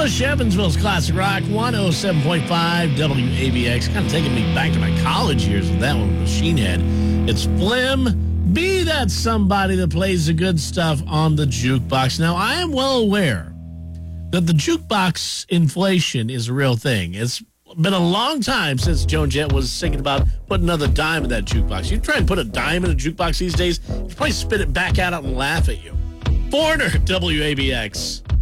Bush, Evansville's Classic Rock, 107.5 WABX. Kind of taking me back to my college years with that one, Machine Head. It's Flim. Be that somebody that plays the good stuff on the jukebox. Now, I am well aware that the jukebox inflation is a real thing. It's been a long time since Joan Jett was thinking about putting another dime in that jukebox. You try and put a dime in a jukebox these days, you probably spit it back out and laugh at you. Foreigner, WABX.